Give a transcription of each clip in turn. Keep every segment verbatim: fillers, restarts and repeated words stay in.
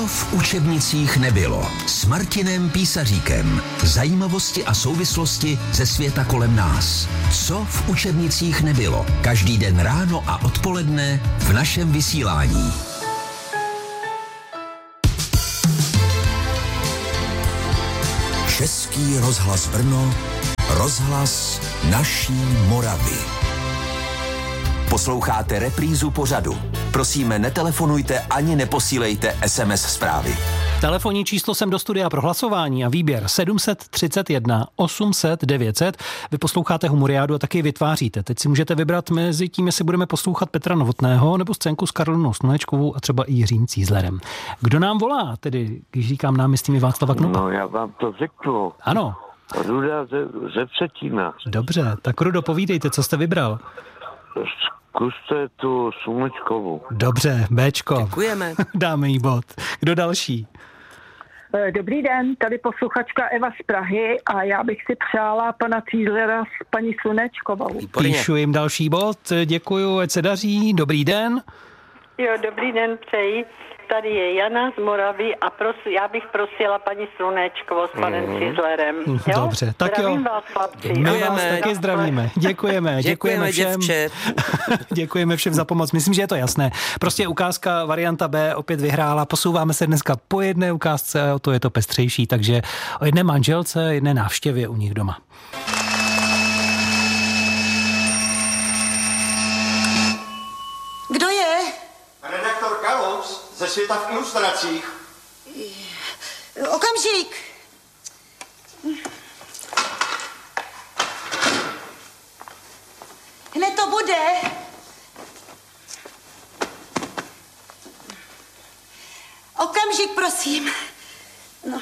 Co v učebnicích nebylo? S Martinem Písaříkem. Zajímavosti a souvislosti ze světa kolem nás. Co v učebnicích nebylo? Každý den ráno a odpoledne v našem vysílání. Český rozhlas Brno, rozhlas naší Moravy. Posloucháte reprízu pořadu. Prosíme, netelefonujte ani neposílejte es em es zprávy. Telefonní číslo sem do studia pro hlasování a výběr sedm set třicet jedna osm set devět set. Vy posloucháte Humoriádu a taky vytváříte. Teď si můžete vybrat mezi tím, jestli budeme poslouchat Petra Novotného nebo scénku s Karolinou Slunečkovou a třeba i Jiřím Cízlerem. Kdo nám volá, tedy, když říkám náměstí Václava Knopa? No, já vám to řeknu. Ano. Ruda ze, ze Vsetína. Dobře, tak Rudo, povídejte, co jste vybral? Zkuste tu Slunečkovou. Dobře, Béčko. Děkujeme. Dáme jí bod. Kdo další? Dobrý den, tady posluchačka Eva z Prahy a já bych si přála pana Cízlera s paní Slunečkovou. Výborně. Píšu jim další bod, děkuju, ať se daří. Dobrý den. Jo, dobrý den, přeji. Tady je Jana z Moravy a prosím, já bych prosila paní Slunečkovou s panem mm. Cízlerem. Jo? Dobře, tak Zdravím jo. vás, chlapci. My vás taky zdravíme. Děkujeme, děkujeme, děkujeme všem. Děkujeme všem za pomoc. Myslím, že je to jasné. Prostě ukázka varianta B opět vyhrála. Posouváme se dneska po jedné ukázce, o to je to pestřejší, takže o jedné manželce, jedné návštěvě u nich doma. Kdo je? Redaktor Kalous ze Světa v ilustracích. Okamžik. Hned to bude. Okamžik, prosím. No.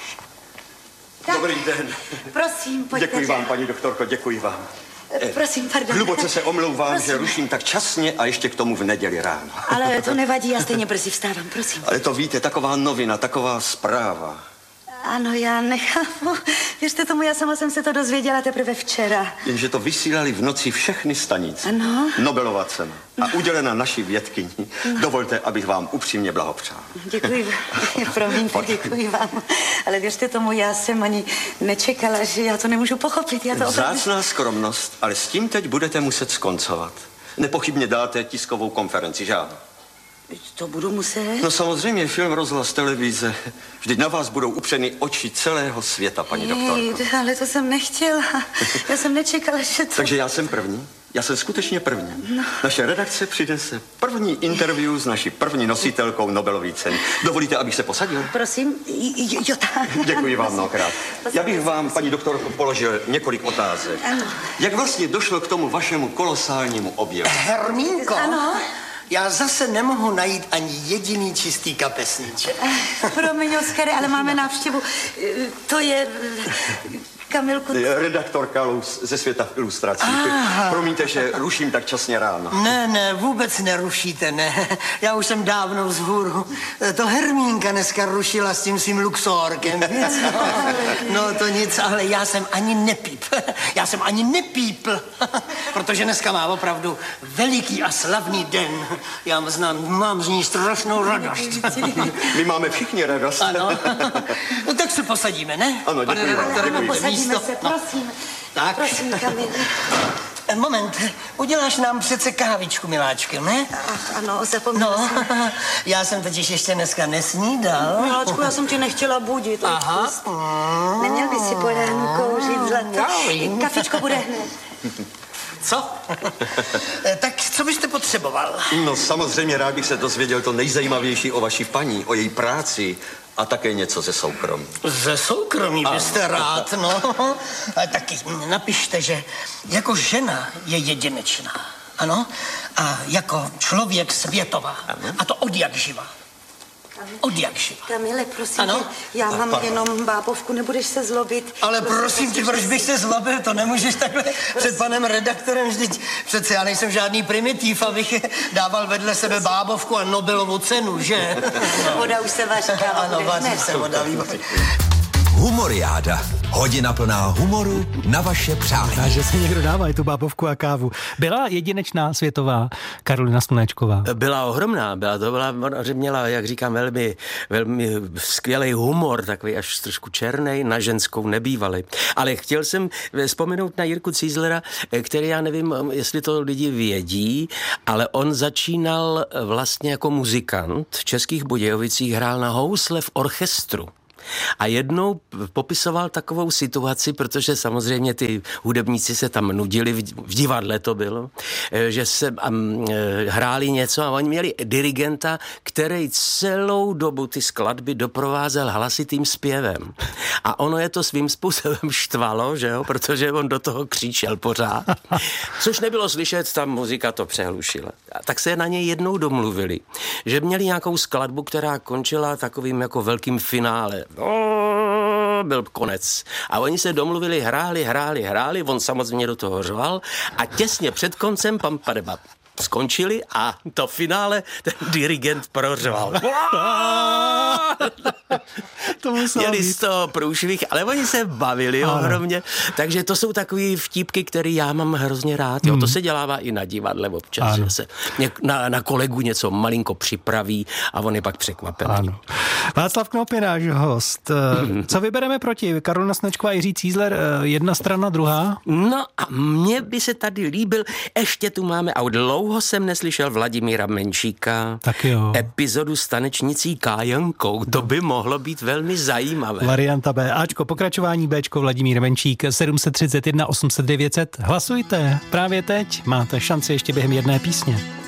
Tak. Dobrý den. Prosím, pojďte. Děkuji vám, paní doktorko, děkuji vám. Prosím, pardon. Hluboce se omlouvám, prosím. že ruším tak časně a ještě k tomu v neděli ráno. Ale to nevadí, já stejně brzy vstávám, prosím. Ale to víte, taková novina, taková zpráva. Ano, já nechápu. Věřte tomu, já sama jsem se to dozvěděla teprve včera. Jenže to vysílali v noci všechny stanice. Ano. Nobelova cena. A udělena naší vědkyni. No. Dovolte, abych vám upřímně blahopřál. Děkuji vám. Promiňte, děkuji vám. Ale věřte tomu, já jsem ani nečekala, že já to nemůžu pochopit. Já to opravdu... Vzácná skromnost, ale s tím teď budete muset skoncovat. Nepochybně dáte tiskovou konferenci, že ano? To budu muset. No samozřejmě, film, rozhlas, televize. Vždyť na vás budou upřeny oči celého světa, paní doktorko. Hej, ale to jsem nechtěla. Já jsem nečekala, že to... Takže já jsem první. Já jsem skutečně první. No. Naše redakce přinese první interview s naší první nositelkou Nobelovy ceny. Dovolíte, abych se posadil? Prosím, jo, jo tak. Děkuji vám mnohokrát. Já bych vám, paní doktorko, položil několik otázek. Ano. Jak vlastně došlo k tomu vašemu kolosálnímu objevu? Hermínko. Ano. Já zase nemohu najít ani jediný čistý kapesníček. Promiň, Oskare, ale máme návštěvu. To je... Kamilku... Redaktor Kalous ze Světa v ilustracích. Promiňte, že ruším tak časně ráno. Ne, ne, vůbec nerušíte, ne. Já už jsem dávno vzhůru. To Hermínka dneska rušila s tím svým luxorkem. No, no to nic, ale já jsem ani nepíp. Já jsem ani nepípl, protože dneska má opravdu veliký a slavný den. Já znám, mám z ní strašnou radost. My máme všichni radost. Ano. No tak se posadíme, ne? Ano, děkuji vám. Posadíme se, prosím. No. Tak. Prosím, Kamil. Moment, uděláš nám přece kávičku, miláčku, ne? Ach, ano, zapomněla No, jsem. já jsem totiž ještě dneska nesnídal. Miláčku, já jsem tě nechtěla budit. Aha. Mm. Neměl by si polénu kouřit zlato. Kafičko bude hned. Co? Tak co byste potřeboval? No samozřejmě rád bych se dozvěděl to nejzajímavější o vaší paní, o její práci a také něco ze soukromí. Ze soukromí byste rád, no. A taky napište, že jako žena je jedinečná, ano? A jako člověk světová. Ano. A to od jak živa. Od jak živa. Kamile, prosím Ano? tě, já mám Aha. jenom bábovku, nebudeš se zlobit. Ale prosím tě, proč bych se zlobil? To nemůžeš takhle před panem redaktorem vždyť. Přece já nejsem žádný primitiv, abych dával vedle sebe bábovku a Nobelovu cenu, že? No. Voda už se vaří, káva Ano, bude vaří hned. se voda, výborně. Humoriáda. Hodina plná humoru na vaše přání. A že se někdo dává i tu bábovku a kávu. Byla jedinečná světová Karolina Slunečková? Byla ohromná, byla to byla, že měla, jak říkám, velmi, velmi skvělý humor, takový až trošku černej, na ženskou nebývalý. Ale chtěl jsem vzpomenout na Jirku Cízlera, který, já nevím, jestli to lidi vědí, ale on začínal vlastně jako muzikant v Českých Budějovicích, hrál na housle v orchestru. A jednou popisoval takovou situaci, protože samozřejmě ty hudebníci se tam nudili, v divadle to bylo, že se um, hráli něco a oni měli dirigenta, který celou dobu ty skladby doprovázel hlasitým zpěvem. A ono je to svým způsobem štvalo, že jo, protože on do toho křičel pořád. Což nebylo slyšet, ta muzika to přehlušila. A tak se na něj jednou domluvili, že měli nějakou skladbu, která končila takovým jako velkým finále. No, byl konec. A oni se domluvili, hráli, hráli, hráli, on samozřejmě do toho řval a těsně před koncem pam padeba skončili a to finále ten dirigent prořval. To Měli z toho průšvih, ale oni se bavili ohromně. Takže to jsou takový vtípky, který já mám hrozně rád. Jo, to se dělává i na divadle občas, ano. Že se na, na kolegu něco malinko připraví a on je pak překvapený. Ano. Václav Knop je náš host. Co vybereme proti? Karolina Slunečková a Jiří Cízler, jedna strana, druhá? No a mně by se tady líbil, ještě tu máme, a dlouho jsem neslyšel Vladimíra Menšíka. Tak jo. Epizodu s tanečnicí Kájankou. To by mohlo být velmi zajímavé. Varianta B. Ačko, pokračování Bčko, Vladimír Menšík, sedm set třicet jedna osm set devět set. Hlasujte. Právě teď máte šanci ještě během jedné písně.